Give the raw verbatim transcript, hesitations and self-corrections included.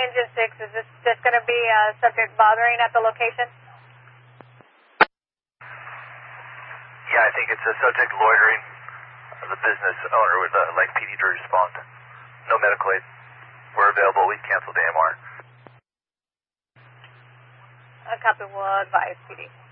Engine six, is this just going to be a subject bothering at the location? Yeah, I think it's a subject loitering. The business owner would uh, like P D to respond. No medical aid. We're available. We canceled A M R. A copy will advise P D.